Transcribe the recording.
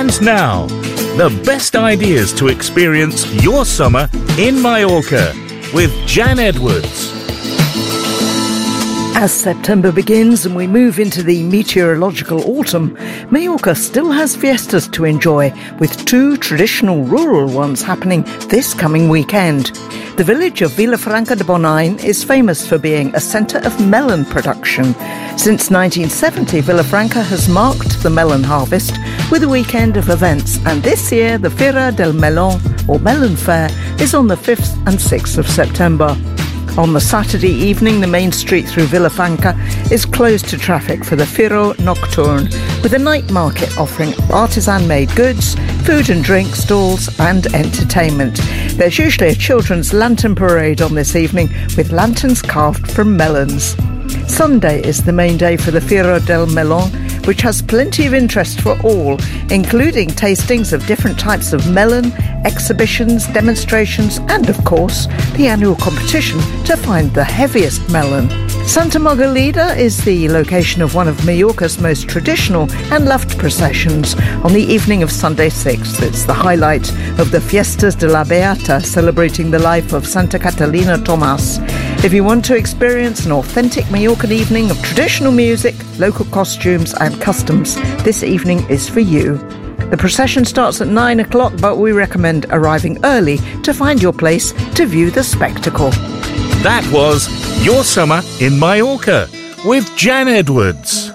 And now, the best ideas to experience your summer in Mallorca with Jan Edwards. As September begins and we move into the meteorological autumn, Mallorca still has fiestas to enjoy, with two traditional rural ones happening this coming weekend. The village of Vilafranca de Bonany is famous for being a centre of melon production. Since 1970, Vilafranca has marked the melon harvest with a weekend of events, and this year the Fira del Melón, or Melon Fair, is on the 5th and 6th of September. On the Saturday evening, the main street through Vilafranca is closed to traffic for the Firo Nocturne, with a night market offering artisan-made goods, food and drink stalls and entertainment. There's usually a children's lantern parade on this evening with lanterns carved from melons. Sunday is the main day for the Fira del Melón, which has plenty of interest for all, including tastings of different types of melon, exhibitions, demonstrations, and of course, the annual competition to find the heaviest melon. Santa Margalida is the location of one of Mallorca's most traditional and loved processions on the evening of Sunday 6th. It's the highlight of the Fiestas de la Beata, celebrating the life of Santa Catalina Tomàs. If you want to experience an authentic Mallorcan evening of traditional music, local costumes and customs, this evening is for you. The procession starts at 9 o'clock, but we recommend arriving early to find your place to view the spectacle. That was Your Summer in Mallorca with Jan Edwards.